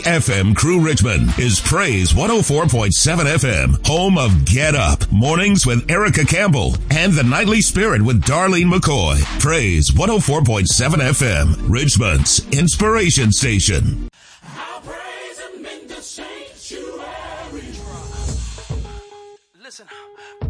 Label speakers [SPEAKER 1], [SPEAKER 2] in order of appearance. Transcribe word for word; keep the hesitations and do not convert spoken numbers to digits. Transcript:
[SPEAKER 1] F M Crew Richmond is Praise one oh four point seven F M, home of Get Up, Mornings with Erica Campbell, and The Nightly Spirit with Darlene McCoy. Praise one oh four point seven F M, Richmond's inspiration station.
[SPEAKER 2] I'll praise him in the sanctuary. Listen.